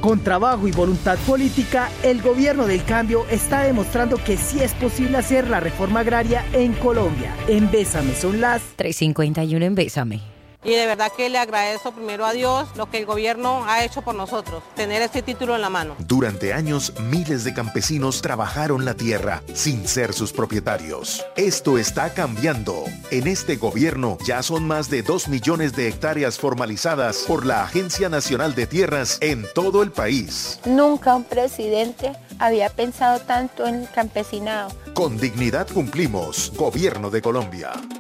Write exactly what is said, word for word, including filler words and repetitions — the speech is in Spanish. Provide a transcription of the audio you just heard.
Con trabajo y voluntad política, el gobierno del cambio está demostrando que sí es posible hacer la reforma agraria en Colombia. En Bésame son las tres cincuenta y uno en Bésame. Y de verdad que le agradezco primero a Dios lo que el gobierno ha hecho por nosotros, tener este título en la mano. Durante años, miles de campesinos trabajaron la tierra sin ser sus propietarios. Esto está cambiando. En este gobierno ya son más de dos millones de hectáreas formalizadas por la Agencia Nacional de Tierras en todo el país. Nunca un presidente había pensado tanto en el campesinado. Con dignidad cumplimos. Gobierno de Colombia.